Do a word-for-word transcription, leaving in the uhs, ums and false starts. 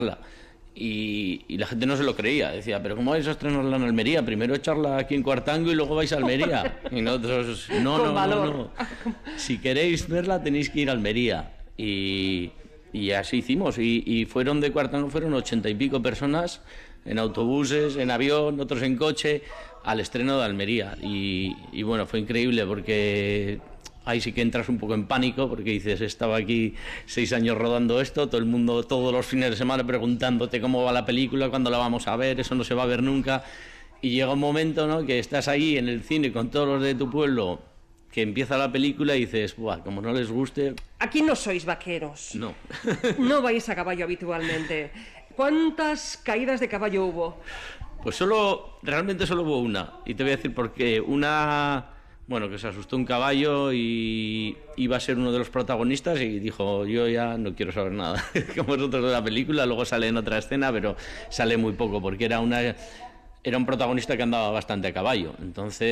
Y, y la gente no se lo creía, decía, pero ¿cómo vais a estrenarla en Almería? Primero echarla aquí en Cuartango y luego vais a Almería. Y nosotros, no, no, no, no, si queréis verla tenéis que ir a Almería. Y, y así hicimos, y, y fueron de Cuartango, fueron ochenta y pico personas, en autobuses, en avión, otros en coche, al estreno de Almería. Y, y bueno, fue increíble porque ahí sí que entras un poco en pánico, porque dices, estaba aquí seis años rodando esto, todo el mundo todos los fines de semana preguntándote cómo va la película, cuándo la vamos a ver, eso no se va a ver nunca. Y llega un momento, ¿no?, que estás ahí en el cine con todos los de tu pueblo, que empieza la película y dices, buah, como no les guste... Aquí no sois vaqueros. No. No vais a caballo habitualmente. ¿Cuántas caídas de caballo hubo? Pues solo, realmente solo hubo una. Y te voy a decir por qué. Una... Bueno, que se asustó un caballo y iba a ser uno de los protagonistas y dijo, yo ya no quiero saber nada con vosotros de la película. Luego sale en otra escena, pero sale muy poco porque era una era un protagonista que andaba bastante a caballo. Entonces